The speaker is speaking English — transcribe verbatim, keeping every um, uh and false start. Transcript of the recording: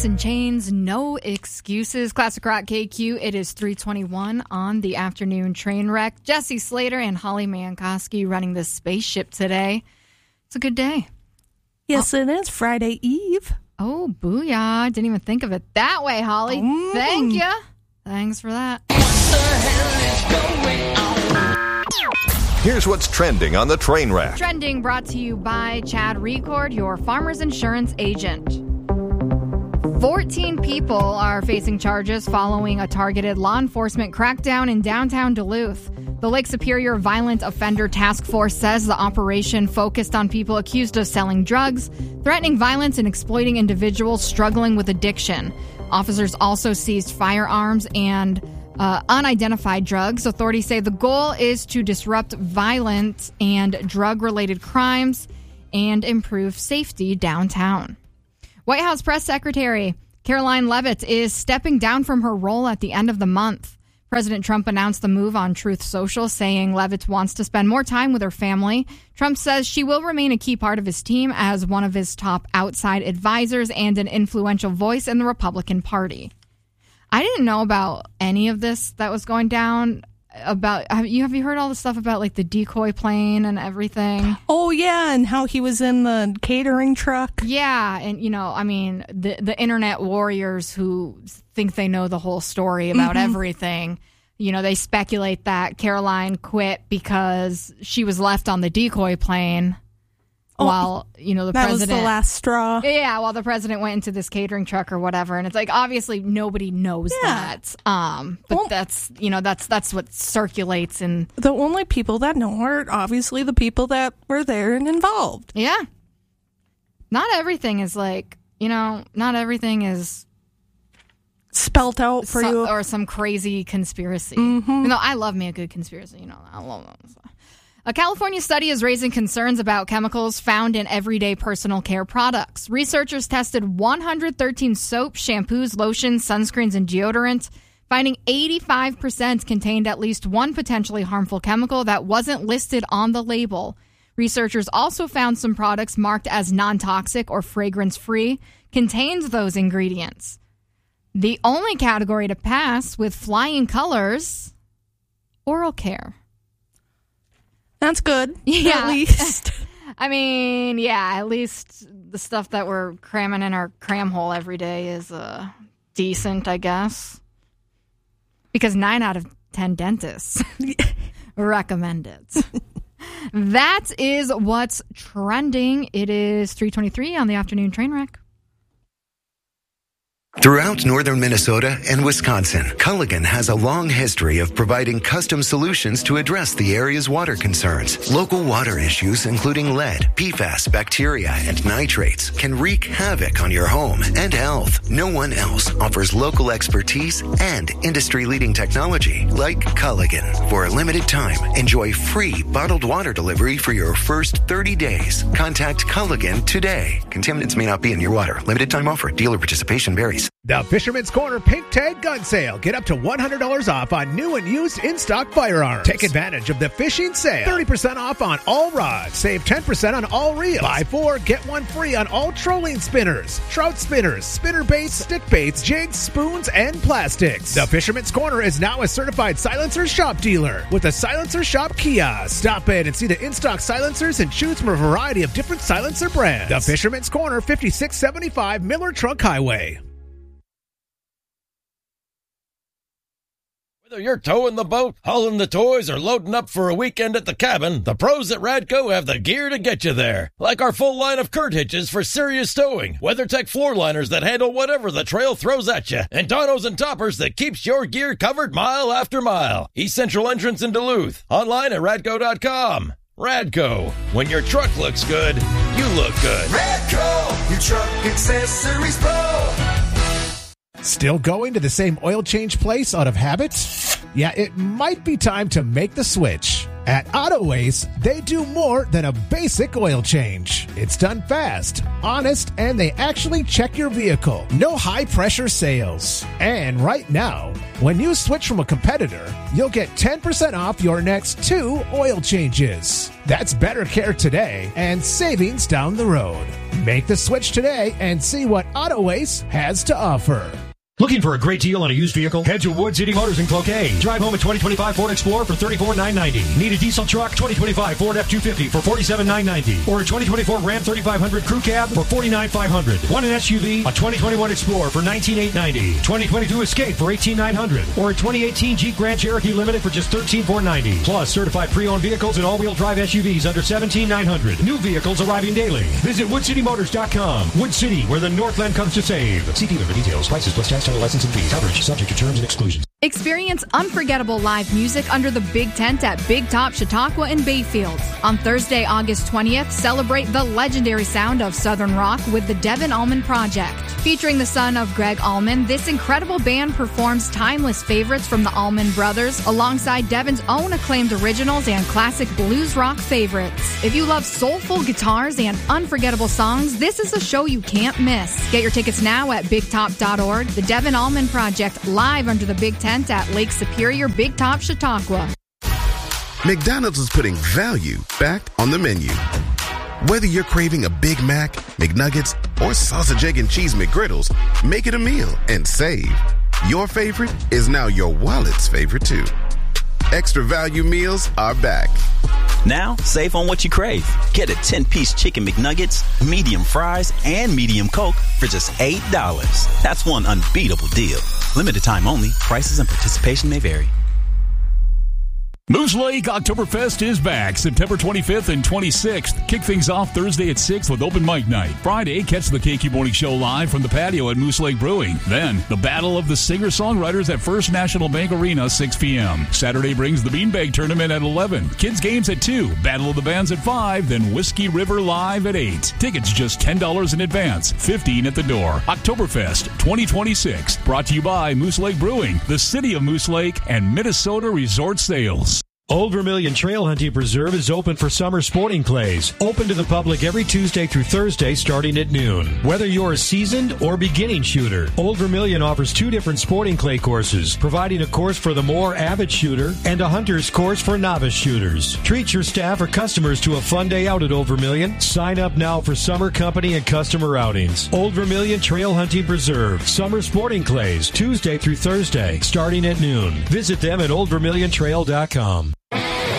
in Chains, no excuses. Classic Rock K Q. It is three twenty-one on the afternoon train wreck. Jesse Slater and Holly Mankowski running this spaceship today. It's a good day. Yes, oh. It is Friday Eve. Oh, booyah. Didn't even think of it that way, Holly. Mm. Thank you. Thanks for that. What the hell is going on? Here's what's trending on the train wreck. Trending brought to you by Chad Record, your farmer's insurance agent. fourteen people are facing charges following a targeted law enforcement crackdown in downtown Duluth. The Lake Superior Violent Offender Task Force says the operation focused on people accused of selling drugs, threatening violence, and exploiting individuals struggling with addiction. Officers also seized firearms and uh, unidentified drugs. Authorities say the goal is to disrupt violent and drug-related crimes and improve safety downtown. White House Press Secretary Karoline Leavitt is stepping down from her role at the end of the month. President Trump announced the move on Truth Social, saying Leavitt wants to spend more time with her family. Trump says she will remain a key part of his team as one of his top outside advisors and an influential voice in the Republican Party. I didn't know about any of this that was going down. About have you have you heard all the stuff about like the decoy plane and everything? Oh yeah, and how he was in the catering truck. Yeah, and you know, I mean, the the internet warriors who think they know the whole story about mm-hmm. everything. You know, they speculate that Caroline quit because she was left on the decoy plane. Oh, while, you know, the that president... That was the last straw. Yeah, while the president went into this catering truck or whatever. And it's like, obviously, nobody knows yeah. that. Um, but well, that's, you know, that's that's what circulates. And the only people that know are obviously the people that were there and involved. Yeah. Not everything is like, you know, not everything is... spelt out for some, you. Or some crazy conspiracy. Mm-hmm. You know, I love me a good conspiracy. You know, I love them. So. A California study is raising concerns about chemicals found in everyday personal care products. Researchers tested one hundred thirteen soaps, shampoos, lotions, sunscreens, and deodorants, finding eighty-five percent contained at least one potentially harmful chemical that wasn't listed on the label. Researchers also found some products marked as non-toxic or fragrance-free contained those ingredients. The only category to pass with flying colors, oral care. That's good. Yeah. At least. I mean, yeah, at least the stuff that we're cramming in our cram hole every day is uh, decent, I guess. Because nine out of ten dentists recommend it. That is what's trending. It is three twenty-three on the afternoon train wreck. Throughout northern Minnesota and Wisconsin, Culligan has a long history of providing custom solutions to address the area's water concerns. Local water issues, including lead, P FAS, bacteria, and nitrates, can wreak havoc on your home and health. No one else offers local expertise and industry-leading technology like Culligan. For a limited time, enjoy free bottled water delivery for your first thirty days. Contact Culligan today. Contaminants may not be in your water. Limited time offer. Dealer participation varies. The Fisherman's Corner Pink Tag Gun Sale. Get up to one hundred dollars off on new and used in-stock firearms. Take advantage of the fishing sale. thirty percent off on all rods. Save ten percent on all reels. Buy four, get one free on all trolling spinners, trout spinners, spinner baits, stick baits, jigs, spoons, and plastics. The Fisherman's Corner is now a certified silencer shop dealer with a Silencer Shop kiosk. Stop in and see the in-stock silencers and choose from a variety of different silencer brands. The Fisherman's Corner, fifty-six seventy-five Miller Trunk Highway. Whether you're towing the boat, hauling the toys, or loading up for a weekend at the cabin, the pros at Radco have the gear to get you there. Like our full line of Kurt hitches for serious towing, WeatherTech floor liners that handle whatever the trail throws at you, and Donos and toppers that keeps your gear covered mile after mile. East Central entrance in Duluth. Online at radco dot com. Radco. When your truck looks good, you look good. Radco, your truck accessories pro. Still going to the same oil change place out of habit? Yeah, it might be time to make the switch. At AutoAce, they do more than a basic oil change. It's done fast, honest, and they actually check your vehicle. No high-pressure sales. And right now, when you switch from a competitor, you'll get ten percent off your next two oil changes. That's better care today and savings down the road. Make the switch today and see what Auto Ace has to offer. Looking for a great deal on a used vehicle? Head to Wood City Motors in Cloquet. Drive home a twenty twenty-five Ford Explorer for thirty-four thousand nine hundred ninety dollars. Need a diesel truck? twenty twenty-five Ford F two fifty for forty-seven thousand nine hundred ninety dollars. Or a twenty twenty-four Ram thirty-five hundred Crew Cab for forty-nine thousand five hundred dollars. Want an S U V? A twenty twenty-one Explorer for nineteen thousand eight hundred ninety dollars. twenty twenty-two Escape for eighteen thousand nine hundred dollars. Or a twenty eighteen Jeep Grand Cherokee Limited for just thirteen thousand four hundred ninety dollars. Plus certified pre-owned vehicles and all-wheel drive S U Vs under seventeen thousand nine hundred dollars. New vehicles arriving daily. Visit wood city motors dot com. Wood City, where the Northland comes to save. See dealer for details. Prices plus tax, title, license, and fees. Coverage subject to terms and exclusions. Experience unforgettable live music under the Big Tent at Big Top Chautauqua in Bayfield. On Thursday, August twentieth, celebrate the legendary sound of Southern rock with the Devin Allman Project. Featuring the son of Greg Allman, this incredible band performs timeless favorites from the Allman Brothers alongside Devin's own acclaimed originals and classic blues rock favorites. If you love soulful guitars and unforgettable songs, this is a show you can't miss. Get your tickets now at big top dot org. The Devin Allman Project, live under the Big Tent at Lake Superior, Big Top, Chautauqua. McDonald's is putting value back on the menu. Whether you're craving a Big Mac, McNuggets, or sausage, egg, and cheese McGriddles, make it a meal and save. Your favorite is now your wallet's favorite too. Extra value meals are back. Now, save on what you crave. Get a ten-piece chicken McNuggets, medium fries, and medium Coke for just eight dollars. That's one unbeatable deal. Limited time only. Prices and participation may vary. Moose Lake Oktoberfest is back September twenty-fifth and twenty-sixth. Kick things off Thursday at six with open mic night. Friday, catch the K Q Morning Show live from the patio at Moose Lake Brewing. Then, the Battle of the Singer-Songwriters at First National Bank Arena, six p.m. Saturday brings the Beanbag Tournament at eleven. Kids Games at two. Battle of the Bands at five. Then Whiskey River Live at eight. Tickets just ten dollars in advance, fifteen dollars at the door. Oktoberfest twenty twenty-six. Brought to you by Moose Lake Brewing, the City of Moose Lake, and Minnesota Resort Sales. Old Vermilion Trail Hunting Preserve is open for summer sporting clays. Open to the public every Tuesday through Thursday starting at noon. Whether you're a seasoned or beginning shooter, Old Vermilion offers two different sporting clay courses, providing a course for the more avid shooter and a hunter's course for novice shooters. Treat your staff or customers to a fun day out at Old Vermilion. Sign up now for summer company and customer outings. Old Vermilion Trail Hunting Preserve. Summer sporting clays, Tuesday through Thursday, starting at noon. Visit them at old vermilion trail dot com.